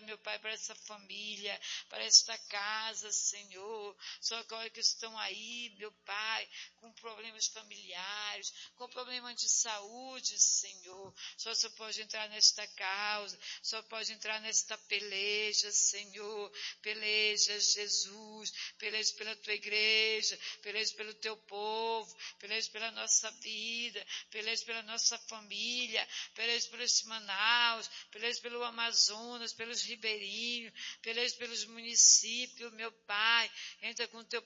meu Pai, para essa família, para esta casa, Senhor. Socorre que estão aí, meu Pai, com problemas familiares, com problemas de saúde, Senhor. Só pode entrar nesta causa, só pode entrar nesta peleja, Senhor. Peleja, Jesus, peleja pela tua igreja, peleja pelo teu povo, peleja pela nossa vida, peleja pela nossa família, peleja por este Manaus, peleja pelo Amazonas, pelos ribeirinhos, peleja pelos municípios, meu Pai. Entra com o teu